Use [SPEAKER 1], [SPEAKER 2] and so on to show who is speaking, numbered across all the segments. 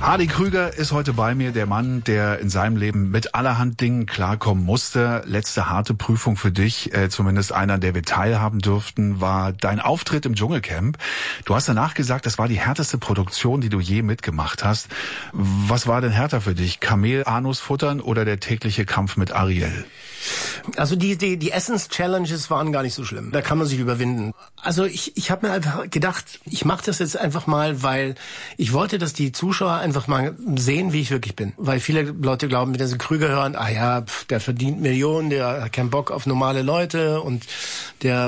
[SPEAKER 1] Hardy Krüger ist heute bei mir, der Mann, der in seinem Leben mit allerhand Dingen klarkommen musste. Letzte harte Prüfung für dich, zumindest einer, an der wir teilhaben durften, war dein Auftritt im Dschungelcamp. Du hast danach gesagt, das war die härteste Produktion, die du je mitgemacht hast. Was war denn härter für dich? Kamel-Anus futtern oder der tägliche Kampf mit Ariel?
[SPEAKER 2] Also die Essens-Challenges waren gar nicht so schlimm. Da kann man sich überwinden. Also ich habe mir einfach gedacht, ich mache das jetzt einfach mal, weil ich wollte, dass die Zuschauer einfach mal sehen, wie ich wirklich bin. Weil viele Leute glauben, wenn sie Krüger hören, der verdient Millionen, der hat keinen Bock auf normale Leute und der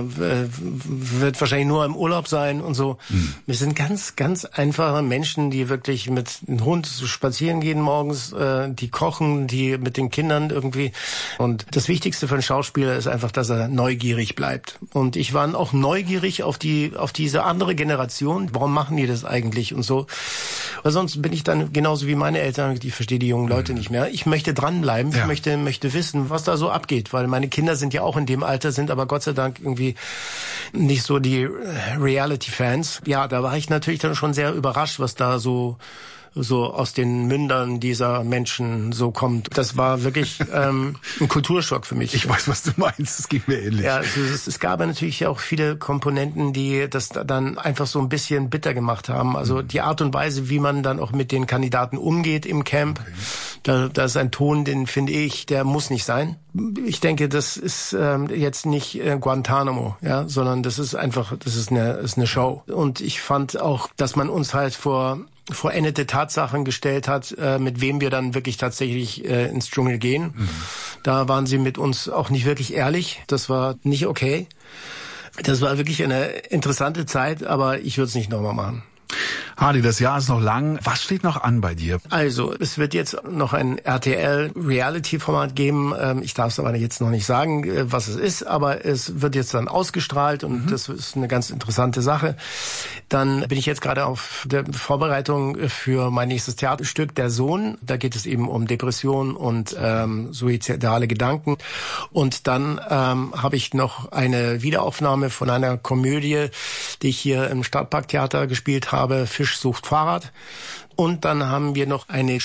[SPEAKER 2] wird wahrscheinlich nur im Urlaub sein und so. Wir sind ganz, ganz einfache Menschen, die wirklich mit einem Hund spazieren gehen morgens, die kochen, die mit den Kindern irgendwie. Und das Wichtigste für einen Schauspieler ist einfach, dass er neugierig bleibt. Und ich war auch neugierig auf diese andere Generation. Warum machen die das eigentlich und so? Weil sonst bin ich dann genauso wie meine Eltern, ich verstehe die jungen Leute nicht mehr. Ich möchte dranbleiben, ja. Ich möchte wissen, was da so abgeht, weil meine Kinder sind ja auch in dem Alter, sind aber Gott sei Dank irgendwie nicht so die Reality-Fans. Ja, da war ich natürlich dann schon sehr überrascht, was da so aus den Mündern dieser Menschen so kommt. Das war wirklich ein Kulturschock für mich.
[SPEAKER 1] Ich weiß, was du meinst. Es ging mir ähnlich.
[SPEAKER 2] Ja, es gab natürlich auch viele Komponenten, die das dann einfach so ein bisschen bitter gemacht haben. Also die Art und Weise, wie man dann auch mit den Kandidaten umgeht im Camp, okay. Da ist ein Ton, den finde ich, der muss nicht sein. Ich denke, das ist jetzt nicht Guantanamo, ja, sondern das ist eine Show. Und ich fand auch, dass man uns halt vor vollendete Tatsachen gestellt hat, mit wem wir dann wirklich tatsächlich ins Dschungel gehen. Da waren sie mit uns auch nicht wirklich ehrlich. Das war nicht okay. Das war wirklich eine interessante Zeit, aber ich würde es nicht nochmal machen.
[SPEAKER 1] Hardy, das Jahr ist noch lang. Was steht noch an bei dir?
[SPEAKER 2] Also, es wird jetzt noch ein RTL-Reality-Format geben. Ich darf es aber jetzt noch nicht sagen, was es ist, aber es wird jetzt dann ausgestrahlt und das ist eine ganz interessante Sache. Dann bin ich jetzt gerade auf der Vorbereitung für mein nächstes Theaterstück, Der Sohn. Da geht es eben um Depression und suizidale Gedanken. Und dann habe ich noch eine Wiederaufnahme von einer Komödie, die ich hier im Stadtparktheater gespielt habe, Fisch sucht Fahrrad. Und dann haben wir noch eine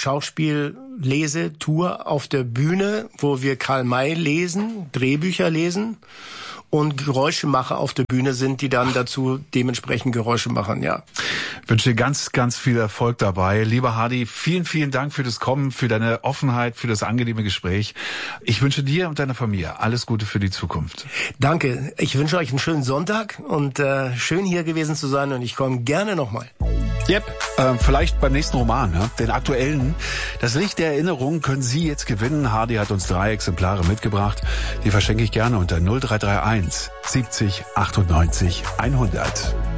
[SPEAKER 2] Schauspiellesetour auf der Bühne, wo wir Karl May lesen, Drehbücher lesen und Geräuschemacher auf der Bühne sind, die dann dazu dementsprechend Geräusche machen, ja.
[SPEAKER 1] Ich wünsche dir ganz, ganz viel Erfolg dabei. Lieber Hardy, vielen, vielen Dank für das Kommen, für deine Offenheit, für das angenehme Gespräch. Ich wünsche dir und deiner Familie alles Gute für die Zukunft.
[SPEAKER 2] Danke. Ich wünsche euch einen schönen Sonntag und schön hier gewesen zu sein und ich komme gerne nochmal.
[SPEAKER 1] Yep, vielleicht beim nächsten Roman, ne? Den aktuellen. Das Licht der Erinnerung können Sie jetzt gewinnen. Hardy hat uns 3 Exemplare mitgebracht. Die verschenke ich gerne unter 0331 70 98 100.